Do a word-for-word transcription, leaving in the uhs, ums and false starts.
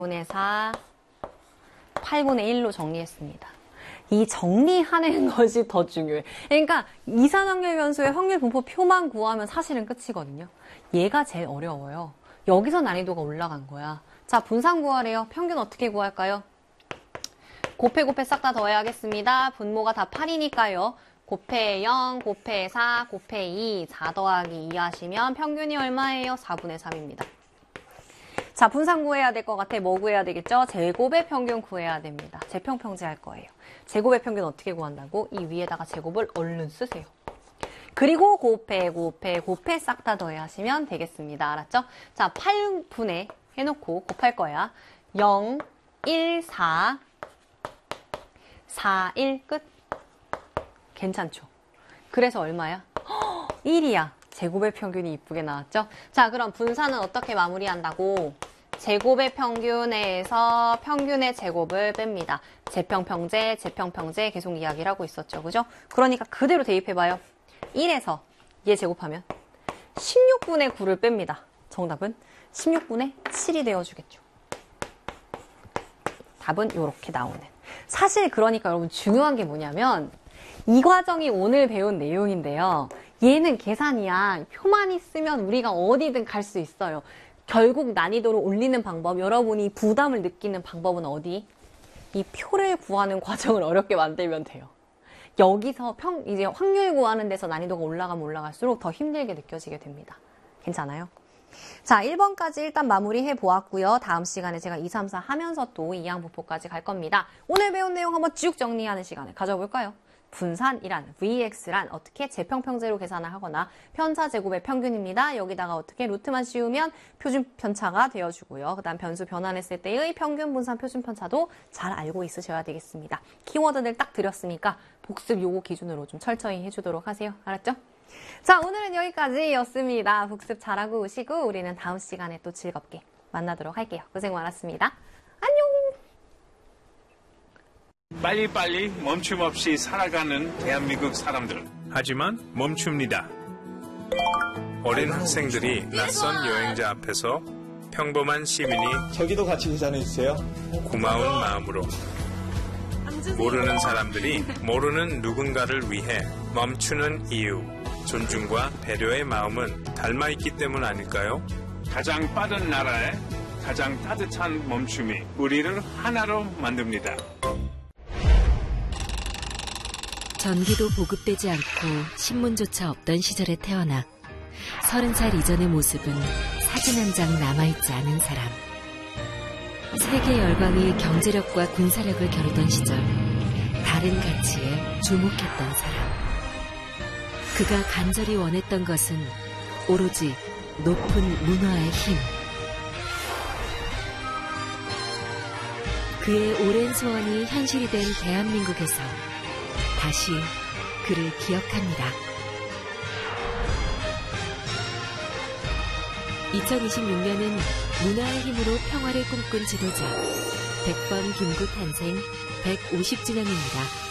분의 사, 팔분의 일로 정리했습니다. 이 정리하는 것이 더 중요해. 그러니까 이산확률 변수의 확률 분포 표만 구하면 사실은 끝이거든요. 얘가 제일 어려워요. 여기서 난이도가 올라간 거야. 자, 분산 구하래요. 평균 어떻게 구할까요? 곱해 곱해 싹 다 더해야겠습니다. 분모가 다 팔이니까요. 곱해 영, 곱해 사, 곱해 이, 사 더하기 이 하시면 평균이 얼마예요? 사분의 삼입니다. 자, 분산 구해야 될 것 같아. 뭐 구해야 되겠죠? 제곱의 평균 구해야 됩니다. 제평평제 할 거예요. 제곱의 평균 어떻게 구한다고? 이 위에다가 제곱을 얼른 쓰세요. 그리고 곱해, 곱해, 곱해 싹 다 더해하시면 되겠습니다. 알았죠? 자, 팔분의 해놓고 곱할 거야. 영, 일, 사, 사, 일 끝. 괜찮죠? 그래서 얼마야? 허, 일이야. 제곱의 평균이 이쁘게 나왔죠? 자, 그럼 분산은 어떻게 마무리한다고? 제곱의 평균에서 평균의 제곱을 뺍니다. 제평평제, 제평평제 계속 이야기를 하고 있었죠. 그죠? 그러니까 그대로 대입해봐요. 일에서 얘 제곱하면 십육분의 구를 뺍니다. 정답은 십육분의 칠이 되어주겠죠. 답은 이렇게 나오는. 사실 그러니까 여러분 중요한 게 뭐냐면 이 과정이 오늘 배운 내용인데요. 얘는 계산이야. 표만 있으면 우리가 어디든 갈 수 있어요. 결국 난이도를 올리는 방법, 여러분이 부담을 느끼는 방법은 어디? 이 표를 구하는 과정을 어렵게 만들면 돼요. 여기서 평, 이제 확률 구하는 데서 난이도가 올라가면 올라갈수록 더 힘들게 느껴지게 됩니다. 괜찮아요? 자, 일 번까지 일단 마무리해 보았고요. 다음 시간에 제가 이, 삼, 사 하면서 또 이항분포까지 갈 겁니다. 오늘 배운 내용 한번 쭉 정리하는 시간을 가져볼까요? 분산이란 브이엑스란 어떻게 제평평제로 계산을 하거나 편차 제곱의 평균입니다. 여기다가 어떻게 루트만 씌우면 표준 편차가 되어주고요. 그 다음 변수 변환했을 때의 평균 분산 표준 편차도 잘 알고 있으셔야 되겠습니다. 키워드들 딱 드렸으니까 복습 요거 기준으로 좀 철저히 해주도록 하세요. 알았죠? 자, 오늘은 여기까지였습니다. 복습 잘하고 오시고 우리는 다음 시간에 또 즐겁게 만나도록 할게요. 고생 많았습니다. 안녕! 빨리빨리 멈춤 없이 살아가는 대한민국 사람들. 하지만 멈춥니다. 어린 학생들이 낯선 여행자 앞에서 평범한 시민이 저기도 같이 계산해 주세요. 고마운 마음으로 모르는 사람들이 모르는 누군가를 위해 멈추는 이유, 존중과 배려의 마음은 닮아있기 때문 아닐까요? 가장 빠른 나라에 가장 따뜻한 멈춤이 우리를 하나로 만듭니다. 전기도 보급되지 않고 신문조차 없던 시절에 태어나 서른 살 이전의 모습은 사진 한 장 남아있지 않은 사람. 세계 열강이 경제력과 군사력을 겨루던 시절 다른 가치에 주목했던 사람. 그가 간절히 원했던 것은 오로지 높은 문화의 힘. 그의 오랜 소원이 현실이 된 대한민국에서 다시 그를 기억합니다. 이천이십육 년은 문화의 힘으로 평화를 꿈꾼 지도자 백범 김구 탄생 백오십 주년입니다.